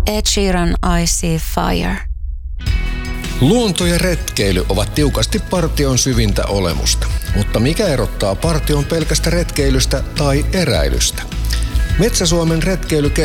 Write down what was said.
Ed Sheeran, I See Fire. Luonto ja retkeily ovat tiukasti partion syvintä olemusta. Mutta mikä erottaa partion pelkästä retkeilystä tai eräilystä? Metsä-Suomen retkeilykeskus